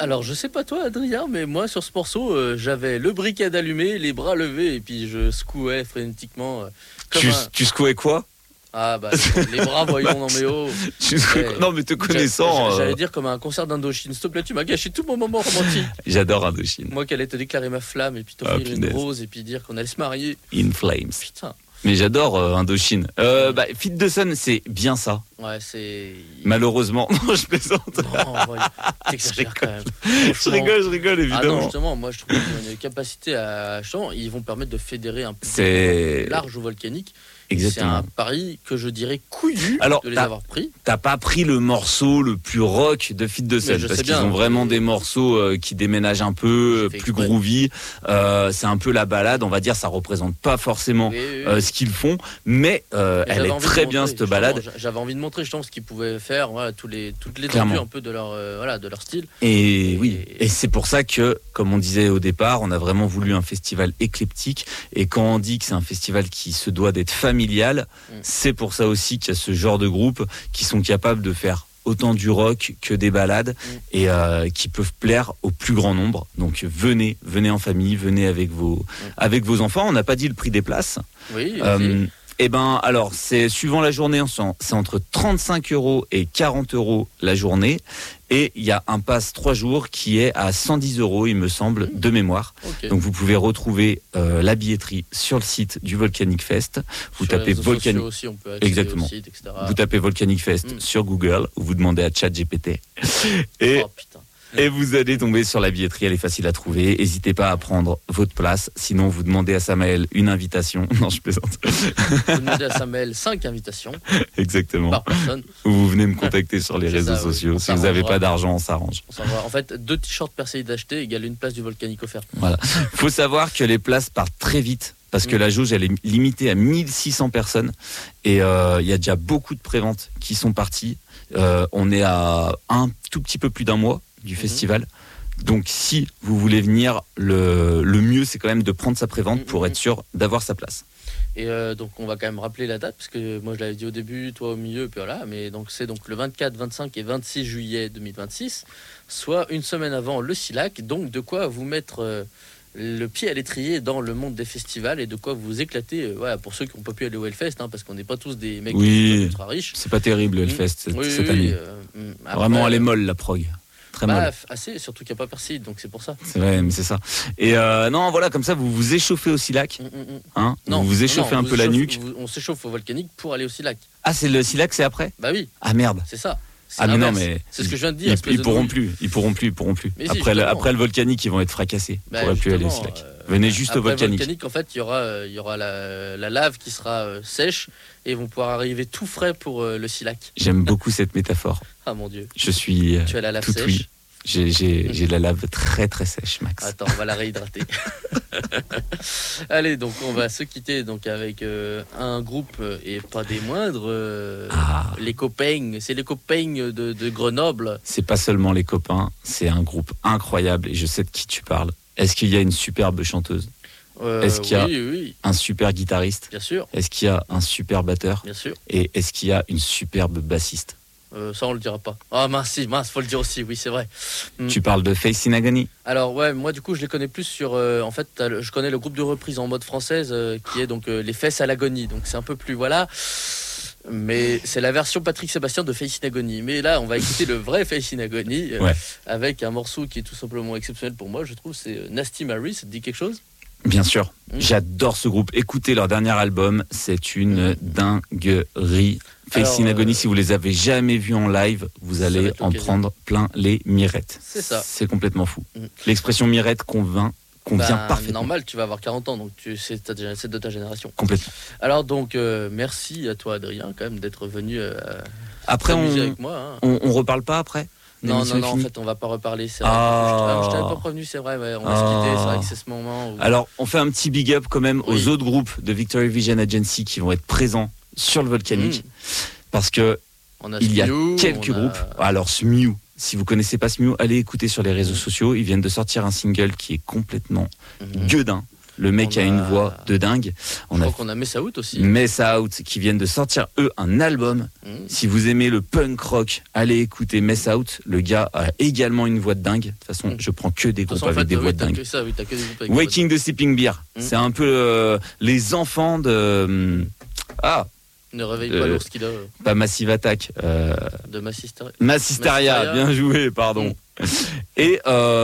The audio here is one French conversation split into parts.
Alors, je sais pas toi, Adrien, mais moi, sur ce morceau, j'avais le briquet d'allumé, les bras levés, et puis je secouais frénétiquement. Tu secouais quoi? Ah, bah, les bras, voyons, non, mais oh. Ouais. Non, mais te connaissant. J'allais dire comme un concert d'Indochine. S'il te plaît, tu m'as gâché tout mon moment romantique. J'adore Indochine. Moi qui allais te déclarer ma flamme, et puis t'offrir une rose, et puis dire qu'on allait se marier. In Flames. Putain. Mais j'adore Indochine. Feed the Sun, c'est bien ça. Ouais, c'est. Malheureusement. Non, je plaisante. Non, t'exagères quand même. Je rigole, évidemment. Ah non, justement, moi je trouve qu'ils ont une capacité à. Justement, ils vont permettre de fédérer un peu large ou volcanique. Exactement. C'est un pari que je dirais couillu de les avoir pris. T'as pas pris le morceau le plus rock de Feed the Sun parce qu'ils ont vraiment des morceaux qui déménagent un peu, plus groovy. C'est un peu la balade, on va dire. Ça représente pas forcément ce qu'ils font, mais elle est très bien cette balade. J'avais envie de montrer justement ce qu'ils pouvaient faire, voilà, toutes les étendues un peu de leur style. Et c'est pour ça que, comme on disait au départ, on a vraiment voulu un festival éclectique. Et quand on dit que c'est un festival qui se doit d'être familial, c'est pour ça aussi qu'il y a ce genre de groupes qui sont capables de faire autant du rock que des ballades et qui peuvent plaire au plus grand nombre. Donc venez en famille, venez avec vos enfants. On n'a pas dit le prix des places. Oui. Alors, c'est suivant la journée, c'est entre 35 € et 40 € la journée. Et il y a un pass 3 jours qui est à 110 €, il me semble, de mémoire. Okay. Donc, vous pouvez retrouver la billetterie sur le site du Volcanic Fest. Vous tapez Volcanic aussi, on peut exactement. Au site, etc. Vous tapez Volcanic Fest sur Google ou vous demandez à ChatGPT. Et vous allez tomber sur la billetterie, elle est facile à trouver. N'hésitez pas à prendre votre place. Sinon, vous demandez à Samael une invitation. Non, je plaisante. Vous demandez à Samael 5 invitations. Exactement. Par personne. Ou vous venez me contacter sur les réseaux sociaux. Si vous n'avez pas d'argent, on s'arrange. En fait, 2 t-shirts Perseid d'acheter égale une place du Volcanic offerte. Voilà. Faut savoir que les places partent très vite. Parce que la jauge, elle est limitée à 1600 personnes. Et il y a déjà beaucoup de préventes qui sont parties. On est à un tout petit peu plus d'un mois du festival. Donc si vous voulez venir, le mieux c'est quand même de prendre sa prévente pour être sûr d'avoir sa place. Et donc on va quand même rappeler la date parce que moi je l'avais dit au début, toi au milieu, puis voilà. Mais donc c'est donc le 24, 25 et 26 juillet 2026, soit une semaine avant le SILAC. Donc de quoi vous mettre le pied à l'étrier dans le monde des festivals et de quoi vous éclater. Pour ceux qui n'ont pas pu aller au Hellfest, parce qu'on n'est pas tous des mecs ultra riches. C'est pas terrible le Hellfest cette année. Vraiment elle est molle la prog. Assez, surtout qu'il n'y a pas Perseid, donc c'est pour ça. C'est vrai, mais c'est ça. Et comme ça, vous vous échauffez au SILAC. Vous vous échauffez un peu la nuque. On s'échauffe au Volcanic pour aller au SILAC. Ah, c'est le SILAC, c'est après? Bah oui. Ah merde. C'est ça. Ah mais non, mais c'est ce que je viens de dire. Ils pourront plus. Après le Volcanic, ils vont être fracassés. Ils ne pourront plus aller au SILAC. Venez juste au Volcanic. Le Volcanic, en fait, il y aura la lave qui sera sèche et ils vont pouvoir arriver tout frais pour le SILAC. J'aime beaucoup cette métaphore. Ah mon Dieu. Je suis tu as la lave tout sèche. Oui. J'ai la lave très très sèche, Max. Attends, on va la réhydrater. Allez, donc on va se quitter donc avec un groupe et pas des moindres. Les copains, c'est les copains de Grenoble. C'est pas seulement les copains, c'est un groupe incroyable et je sais de qui tu parles. Est-ce qu'il y a une superbe chanteuse? Est-ce qu'il y a un super guitariste? Bien sûr. Est-ce qu'il y a un super batteur? Bien sûr. Et est-ce qu'il y a une superbe bassiste? Ça on le dira pas. Ah mince, faut le dire aussi, oui c'est vrai. Tu parles de Faith in Agony? Alors moi du coup je les connais plus sur... en fait je connais le groupe de reprise en mode française qui est donc les Fesses à l'agonie. Donc c'est un peu plus voilà. Mais c'est la version Patrick Sébastien de Faith in Agony. Mais là on va écouter le vrai Faith in Agony avec un morceau qui est tout simplement exceptionnel pour moi je trouve. C'est Nasty Mary, ça te dit quelque chose? Bien sûr, j'adore ce groupe. Écoutez leur dernier album, c'est une dinguerie. Faith in Agony, si vous les avez jamais vus en live, vous allez en prendre plein les mirettes. C'est ça. C'est complètement fou. L'expression mirette convient parfaitement. Normal, tu vas avoir 40 ans, donc c'est de ta génération. Complètement. Alors donc, merci à toi Adrien quand même d'être venu après, avec moi. On reparle pas après? Non, en fait, on va pas reparler. C'est vrai. Je t'avais pas prévenu, c'est vrai. On va se quitter. C'est vrai que c'est ce moment où... Alors, on fait un petit big up quand même aux autres groupes de Victory Vision Agency qui vont être présents sur le Volcanic. Parce que il y a quelques groupes. Alors, Smew, si vous connaissez pas Smew, allez écouter sur les réseaux sociaux. Ils viennent de sortir un single qui est complètement gueudin. Le mec a une voix de dingue. Je crois qu'on a Mess Out aussi. Mess Out, qui viennent de sortir, eux, un album. Si vous aimez le punk rock, allez écouter Mess Out. Le gars a également une voix de dingue. De toute façon, je prends que des groupes avec des voix de dingue. Waking the Sleeping Bear, c'est un peu les enfants de... Ne réveille pas l'ours qui dort. Pas Massive Attack. De Massisteria. Massisteria, bien joué, pardon. Et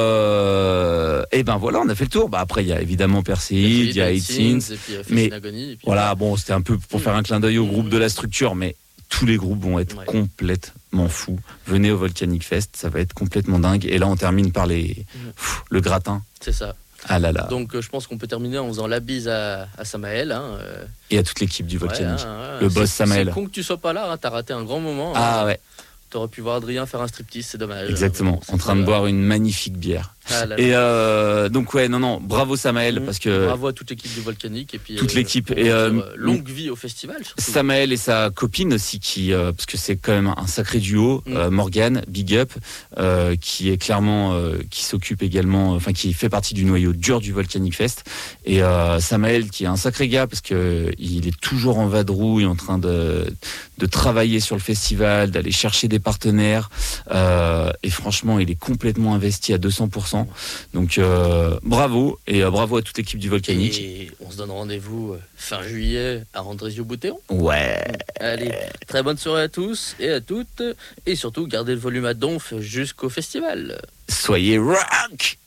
ben voilà, on a fait le tour. Après, il y a évidemment Perseid, il y a It Sins, mais voilà, bon, c'était un peu pour faire un clin d'œil au groupe de la structure, mais tous les groupes vont être complètement fous. Venez au Volcanic Fest, ça va être complètement dingue. Et là, on termine par le gratin. C'est ça. Ah là là. Donc je pense qu'on peut terminer en faisant la bise à Samael. Et à toute l'équipe du Volcanic. Le boss Samael. C'est con que tu sois pas là, t'as raté un grand moment. Ouais. T'aurais pu voir Adrien faire un striptease, c'est dommage. Exactement, en train de boire une magnifique bière. Et donc bravo Samael, parce que... Bravo à toute l'équipe du Volcanic. Et puis, toute l'équipe. Et longue vie au festival. Surtout. Samael et sa copine aussi, parce que c'est quand même un sacré duo, Morgane, big up, qui est clairement, qui s'occupe également, enfin qui fait partie du noyau dur du Volcanic Fest. Et Samael qui est un sacré gars, parce que il est toujours en vadrouille, en train de travailler sur le festival, d'aller chercher des partenaires. Et franchement, il est complètement investi à 200%. Donc bravo, et bravo à toute l'équipe du Volcanic. Et on se donne rendez-vous fin juillet à Andrézieux-Boutéon. Ouais. Allez, très bonne soirée à tous et à toutes. Et surtout, gardez le volume à donf jusqu'au festival. Soyez rock!